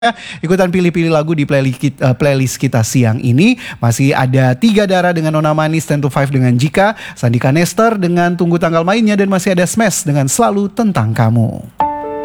Ikutan pilih-pilih lagu di playlist kita siang ini. Masih ada Tiga Darah dengan Nona Manis, 10 to 5 dengan Jika, Sandika Nestor dengan Tunggu Tanggal Mainnya, dan masih ada Smash dengan Selalu Tentang Kamu.